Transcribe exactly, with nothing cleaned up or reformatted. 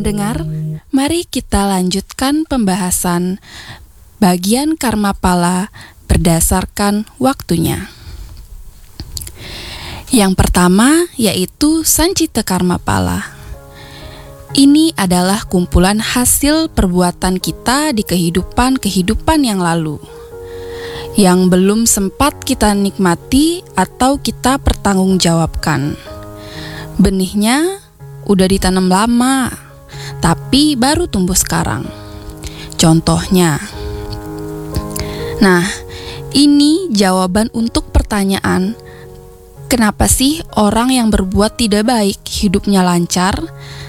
pendengar, mari kita lanjutkan pembahasan bagian karma pala berdasarkan waktunya. Yang pertama yaitu Sancita Karma Pala. Ini adalah kumpulan hasil perbuatan kita di kehidupan-kehidupan yang lalu, yang belum sempat kita nikmati atau kita pertanggungjawabkan. Benihnya udah ditanam lama, tapi baru tumbuh sekarang. Contohnya, nah, ini jawaban untuk pertanyaan, kenapa sih orang yang berbuat tidak baik hidupnya lancar,